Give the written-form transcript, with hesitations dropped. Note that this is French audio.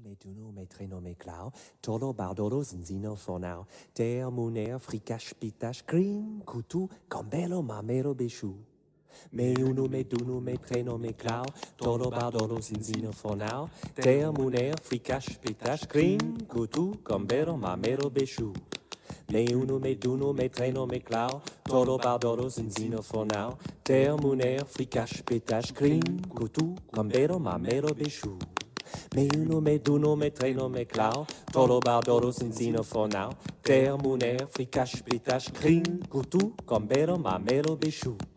me duno me treno me clau, tolo bardolo zinzino fonau, ter muner fricash pitash cream, kutu, gambelo mamero beshu. Me uno me duno me treno me clau, tolo bardolo zinzino fonau, ter muner fricash pitash cream, kutu, gambelo mamero beshu. Me uno me duno me treno me clau, tolo bardolo zinzino fonau, ter muner fricash pitash cream, kutu, gambelo mamero beshu. Me uno, me duno, me treno, me clau, tolo bardolo zinzino fonau, ter muner, fricash, pitash, kring, kutu, gambero, mamelo, beshu.